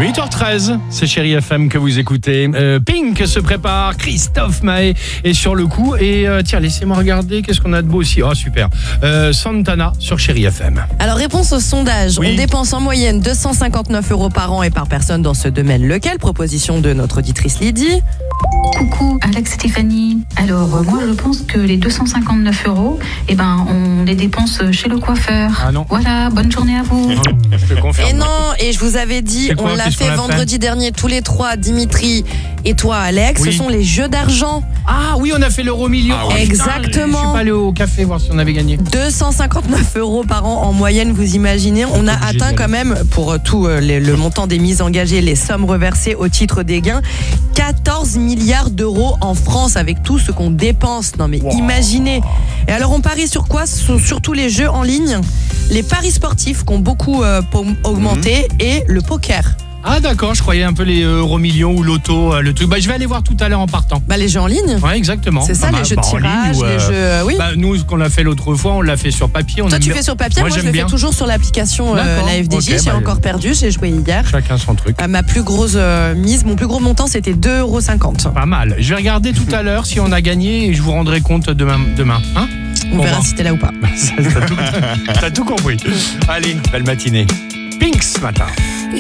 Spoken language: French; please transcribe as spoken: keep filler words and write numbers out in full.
huit heures treize, c'est Chérie F M que vous écoutez. Euh, Pink se prépare, Christophe Maé est sur le coup. Et euh, tiens, laissez-moi regarder, qu'est-ce qu'on a de beau aussi. Oh, super. Euh, Santana sur Chérie F M. Alors, réponse au sondage. Oui. On dépense en moyenne deux cent cinquante-neuf euros par an et par personne dans ce domaine. Lequel? Proposition de notre auditrice Lydie. Coucou, Alex Stéphanie. Alors, euh, moi, je pense que les deux cent cinquante-neuf euros, eh ben, on les dépense chez le coiffeur. Ah non. Voilà, bonne journée à vous. Je te confirme. Et non, et je vous avais dit, C'est quoi, on l'a qu'est-ce fait qu'on a vendredi dernier tous les trois, Dimitri et toi, Alex. Oui. Ce sont les jeux d'argent. Ah oui, on a fait l'euro million. Ah oui. Exactement. Je suis pas allé au café voir si on avait gagné. deux cent cinquante-neuf euros par an en moyenne, vous imaginez. On a Obligé atteint d'y quand aller. même, pour tout euh, les- le montant des mises engagées, les sommes reversées au titre des gains, quatorze milliards d'euros en France avec tout ce qu'on dépense. Non mais Wow. imaginez. Et alors on parie sur quoi? Sur- Surtout les jeux en ligne, les paris sportifs qui ont beaucoup euh, po- augmenté et le poker. Ah d'accord, je croyais un peu les euro millions ou l'auto, euh, le truc. Bah, je vais aller voir tout à l'heure en partant. Bah les jeux en ligne. Ouais, exactement. C'est ça, Ah, bah, les jeux de bah, en ligne tirage, ou, euh, les jeux. euh, oui. Bah, nous, ce qu'on a fait l'autre fois, on l'a fait sur papier. On Toi, aime tu bien. fais sur papier, moi, Moi, je j'aime le fais bien. toujours sur l'application euh, D'accord, la F D J. ok, J'ai bah, encore perdu, j'ai joué hier. Chacun son truc. Euh, ma plus grosse euh, mise, mon plus gros montant, c'était deux euros cinquante. Pas mal. Je vais regarder tout à l'heure si on a gagné et je vous rendrai compte demain. demain. Hein? On Bon, verra bon. si t'es là ou pas. Ça, T'as tout, t'as tout compris. Allez, belle matinée. Pink ce matin.